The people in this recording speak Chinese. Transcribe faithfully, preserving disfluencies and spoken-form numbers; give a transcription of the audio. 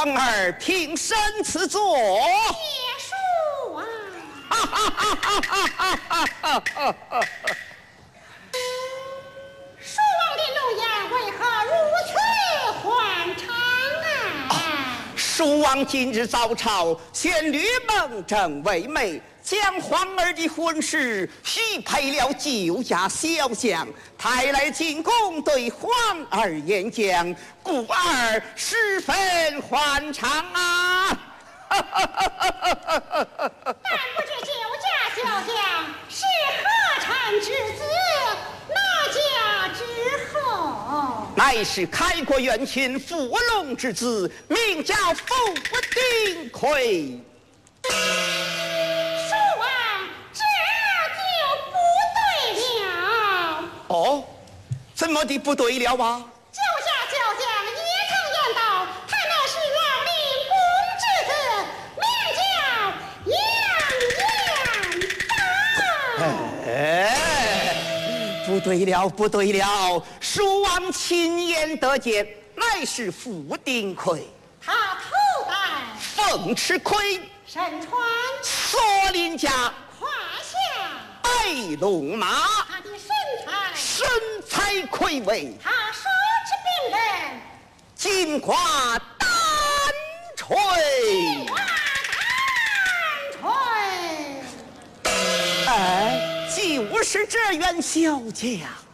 皇儿平身赐座。 结束啊！ 哈哈哈哈哈哈哈哈！ 蜀王的龙颜为何如此欢畅啊？ 蜀王今日早朝，献吕蒙正为媒，将皇儿的婚事许配了旧家小将，抬来进宫对皇儿演讲，故儿十分欢畅啊！ 但不知旧家小将是何产之子，哪家之后？ 乃是开国元勋伏龙之子，名叫伏丁魁。 蜀王，这就不对了。 哦，怎么的不对了啊？ 旧家小将也曾言道，他乃是老令公之子，名叫杨延昭。 哎，不对了，不对了！蜀王亲眼得见，乃是伏丁魁。 他头戴凤翅盔， 身穿锁麟甲， 胯下白龙马， 他的身材身材魁伟， 他手持兵刃， 金瓜单锤。 花单锤。 哎，就是这员小将。